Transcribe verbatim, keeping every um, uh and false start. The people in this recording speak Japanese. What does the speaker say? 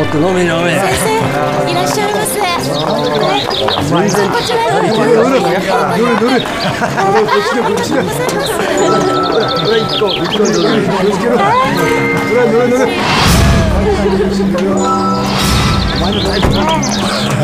っと飲め飲め。 先生いらっしゃいませ。 全然こちらへ。 どれどれどれどれ。こっちでこっちで。ほら一個一個どれどれ。ほらどれどれ。お前のタイプ。